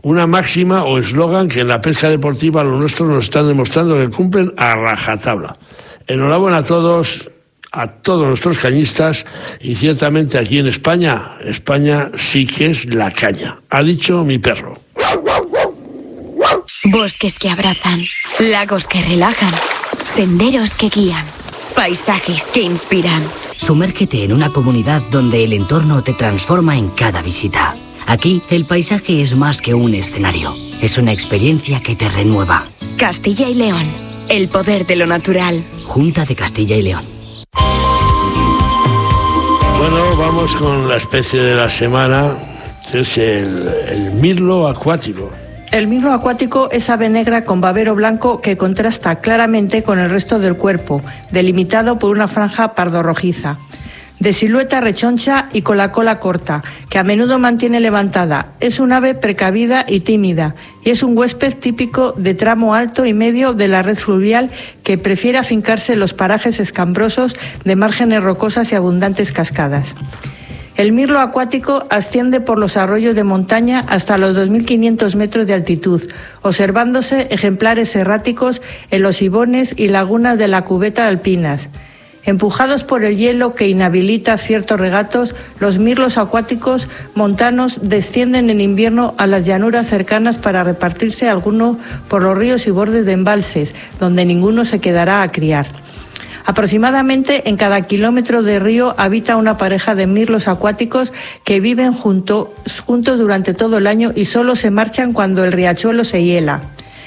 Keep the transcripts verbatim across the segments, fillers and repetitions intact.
Una máxima o eslogan que en la pesca deportiva los nuestros nos están demostrando que cumplen a rajatabla. Enhorabuena a todos, a todos nuestros cañistas, y ciertamente aquí en España, España sí que es la caña, ha dicho mi perro. Bosques que abrazan, lagos que relajan, senderos que guían, paisajes que inspiran. Sumérgete en una comunidad donde el entorno te transforma en cada visita. Aquí, el paisaje es más que un escenario. Es una experiencia que te renueva. Castilla y León. El poder de lo natural. Junta de Castilla y León. Bueno, vamos con la especie de la semana. Es el, el mirlo acuático. El mirlo acuático es ave negra con babero blanco que contrasta claramente con el resto del cuerpo, delimitado por una franja pardo rojiza. De silueta rechoncha y con la cola corta, que a menudo mantiene levantada. Es un ave precavida y tímida, y es un huésped típico de tramo alto y medio de la red fluvial que prefiere afincarse en los parajes escambrosos de márgenes rocosas y abundantes cascadas. El mirlo acuático asciende por los arroyos de montaña hasta los dos mil quinientos metros de altitud, observándose ejemplares erráticos en los ibones y lagunas de la cubeta alpinas. Empujados por el hielo que inhabilita ciertos regatos, los mirlos acuáticos montanos descienden en invierno a las llanuras cercanas para repartirse algunos por los ríos y bordes de embalses, donde ninguno se quedará a criar. Aproximadamente en cada kilómetro de río habita una pareja de mirlos acuáticos que viven junto, juntos durante todo el año y solo se marchan cuando el riachuelo se hiela.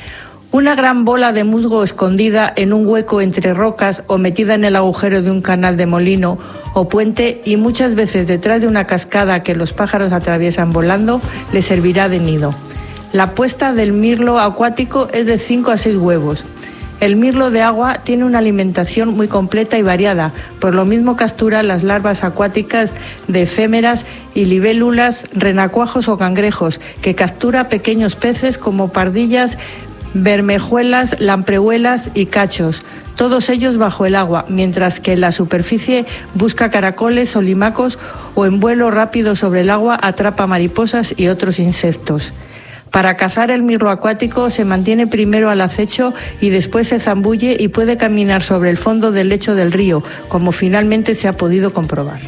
Una gran bola de musgo escondida en un hueco entre rocas o metida en el agujero de un canal de molino o puente y muchas veces detrás de una cascada que los pájaros atraviesan volando, le servirá de nido. La puesta del mirlo acuático es de cinco a seis huevos. El mirlo de agua tiene una alimentación muy completa y variada, por lo mismo captura las larvas acuáticas de efémeras y libélulas, renacuajos o cangrejos, que captura pequeños peces como pardillas, bermejuelas, lamprehuelas y cachos, todos ellos bajo el agua, mientras que en la superficie busca caracoles o limacos o en vuelo rápido sobre el agua atrapa mariposas y otros insectos. Para cazar el mirlo acuático se mantiene primero al acecho y después se zambulle y puede caminar sobre el fondo del lecho del río, como finalmente se ha podido comprobar.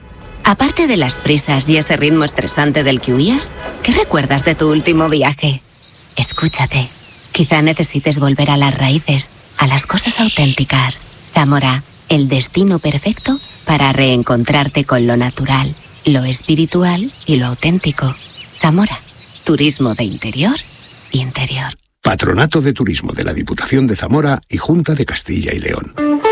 Aparte de las prisas y ese ritmo estresante del que huías, ¿qué recuerdas de tu último viaje? Escúchate. Quizá necesites volver a las raíces, a las cosas auténticas. Zamora, el destino perfecto para reencontrarte con lo natural, lo espiritual y lo auténtico. Zamora, turismo de interior y interior. Patronato de Turismo de la Diputación de Zamora y Junta de Castilla y León.